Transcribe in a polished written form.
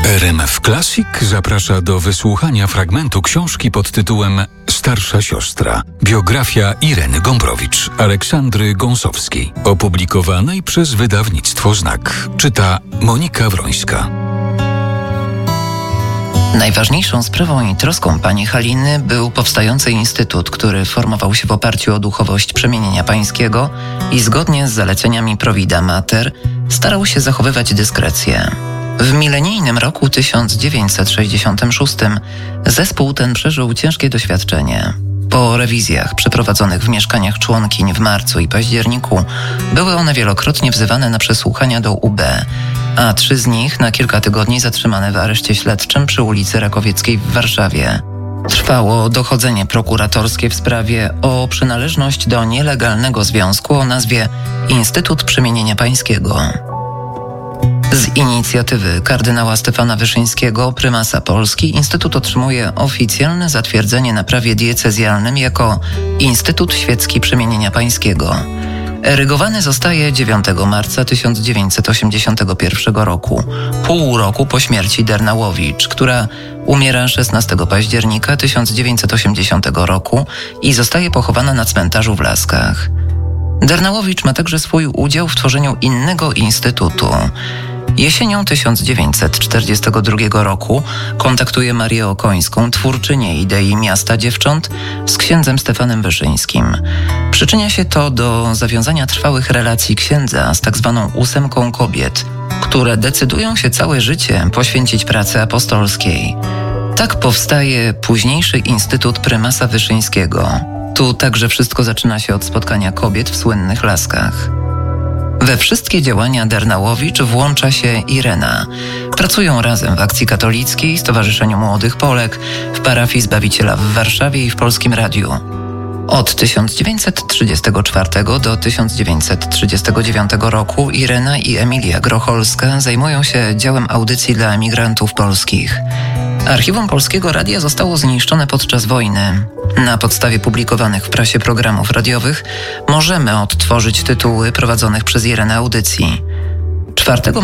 RMF Classic zaprasza do wysłuchania fragmentu książki pod tytułem Starsza siostra. Biografia Ireny Gombrowicz, Aleksandry Gąsowskiej, opublikowanej przez wydawnictwo Znak. Czyta Monika Wrońska. Najważniejszą sprawą i troską pani Haliny był powstający instytut, który formował się w oparciu o duchowość przemienienia pańskiego i zgodnie z zaleceniami Provida Mater starał się zachowywać dyskrecję. W milenijnym roku 1966 zespół ten przeżył ciężkie doświadczenie. Po rewizjach przeprowadzonych w mieszkaniach członkiń w marcu i październiku były one wielokrotnie wzywane na przesłuchania do UB, a 3 z nich na kilka tygodni zatrzymane w areszcie śledczym przy ulicy Rakowieckiej w Warszawie. Trwało dochodzenie prokuratorskie w sprawie o przynależność do nielegalnego związku o nazwie Instytut Przemienienia Pańskiego. Z inicjatywy kardynała Stefana Wyszyńskiego, prymasa Polski, Instytut otrzymuje oficjalne zatwierdzenie na prawie diecezjalnym jako Instytut Świecki Przemienienia Pańskiego. Erygowany zostaje 9 marca 1981 roku, pół roku po śmierci Dernałowicz, która umiera 16 października 1980 roku i zostaje pochowana na cmentarzu w Laskach. Dernałowicz ma także swój udział w tworzeniu innego instytutu. Jesienią 1942 roku kontaktuje Marię Okońską, twórczynię idei Miasta Dziewcząt, z księdzem Stefanem Wyszyńskim. Przyczynia się to do zawiązania trwałych relacji księdza z tak zwaną ósemką kobiet, które decydują się całe życie poświęcić pracy apostolskiej. Tak powstaje późniejszy Instytut Prymasa Wyszyńskiego. Tu także wszystko zaczyna się od spotkania kobiet w słynnych Laskach. We wszystkie działania Dernałowicz włącza się Irena. Pracują razem w Akcji Katolickiej, Stowarzyszeniu Młodych Polek, w parafii Zbawiciela w Warszawie i w Polskim Radiu. Od 1934 do 1939 roku Irena i Emilia Grocholska zajmują się działem audycji dla emigrantów polskich. Archiwum Polskiego Radia zostało zniszczone podczas wojny. Na podstawie publikowanych w prasie programów radiowych możemy odtworzyć tytuły prowadzonych przez Irenę audycji. 4